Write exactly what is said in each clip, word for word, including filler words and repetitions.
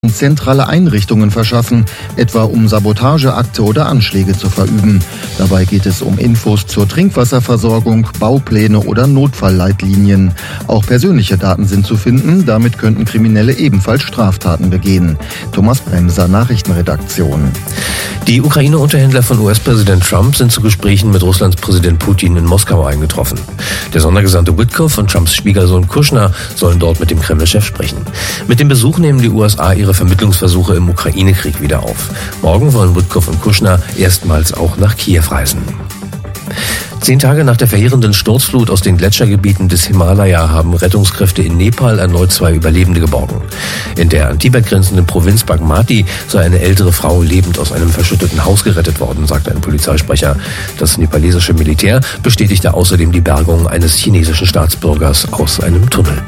zentrale Einrichtungen verschaffen, etwa um Sabotageakte oder Anschläge zu verüben. Dabei geht es um Infos zur Trinkwasserversorgung, Baupläne oder Notfallleitlinien. Auch persönliche Daten sind zu finden, damit könnten Kriminelle ebenfalls Straftaten begehen. Thomas Bremser, Nachrichtenredaktion. Die Ukraine-Unterhändler von U S-Präsident Trump sind zu Gesprächen mit Russlands Präsident Putin in Moskau eingetroffen. Der Sondergesandte Witkoff und Trumps Schwiegersohn Kushner sollen dort mit dem Kreml-Chef sprechen. Mit dem Besuch nehmen die U S A ihre Vermittlungsversuche im Ukraine-Krieg wieder auf. Morgen wollen Witkoff und Kushner erstmals auch nach Kiew reisen. Zehn Tage nach der verheerenden Sturzflut aus den Gletschergebieten des Himalaya haben Rettungskräfte in Nepal erneut zwei Überlebende geborgen. In der an Tibet grenzenden Provinz Bagmati sei eine ältere Frau lebend aus einem verschütteten Haus gerettet worden, sagt ein Polizeisprecher. Das nepalesische Militär bestätigte außerdem die Bergung eines chinesischen Staatsbürgers aus einem Tunnel.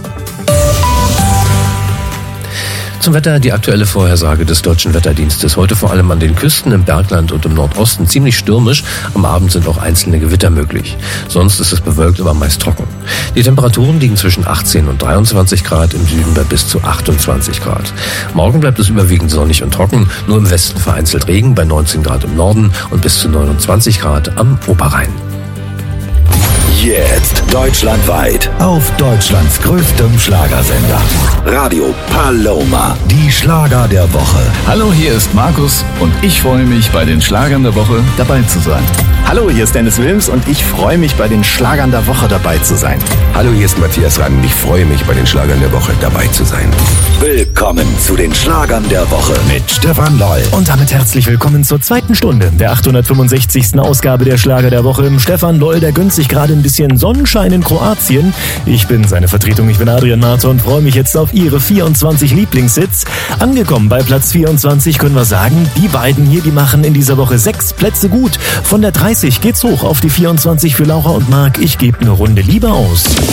Zum Wetter die aktuelle Vorhersage des Deutschen Wetterdienstes. Heute vor allem an den Küsten, im Bergland und im Nordosten ziemlich stürmisch. Am Abend sind auch einzelne Gewitter möglich. Sonst ist es bewölkt, aber meist trocken. Die Temperaturen liegen zwischen achtzehn und dreiundzwanzig Grad, im Süden bei bis zu achtundzwanzig Grad. Morgen bleibt es überwiegend sonnig und trocken, nur im Westen vereinzelt Regen bei neunzehn Grad im Norden und bis zu neunundzwanzig Grad am Oberrhein. Jetzt deutschlandweit auf Deutschlands größtem Schlagersender. Radio Paloma. Die Schlager der Woche. Hallo, hier ist Markus und ich freue mich, bei den Schlagern der Woche dabei zu sein. Hallo, hier ist Dennis Wilms und ich freue mich, bei den Schlagern der Woche dabei zu sein. Hallo, hier ist Matthias Reim und ich freue mich, bei den Schlagern der Woche dabei zu sein. Willkommen zu den Schlagern der Woche mit Stefan Loll. Und damit herzlich willkommen zur zweiten Stunde der achthundertfünfundsechzigsten Ausgabe der Schlager der Woche. Stefan Loll, der gönnt sich gerade ein bisschen Sonnenschein in Kroatien. Ich bin seine Vertretung, ich bin Adrian Marton und freue mich jetzt auf Ihre vierundzwanzig Lieblingshits. Angekommen bei Platz vierundzwanzig können wir sagen, die beiden hier, die machen in dieser Woche sechs Plätze gut. Von der dreißig geht's hoch auf die vierundzwanzig für Laura und Marc. Ich gebe eine Runde Liebe aus.